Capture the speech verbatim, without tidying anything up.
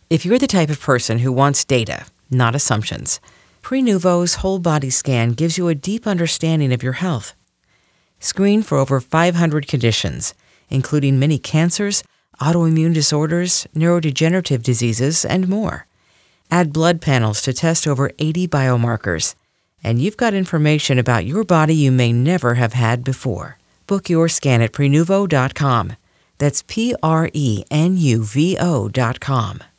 If you're the type of person who wants data, not assumptions, Prenuvo's whole body scan gives you a deep understanding of your health. Screen for over five hundred conditions, including many cancers, autoimmune disorders, neurodegenerative diseases, and more. Add blood panels to test over eighty biomarkers, and you've got information about your body you may never have had before. Book your scan at Prenuvo dot com. That's P R E N U V O dot com.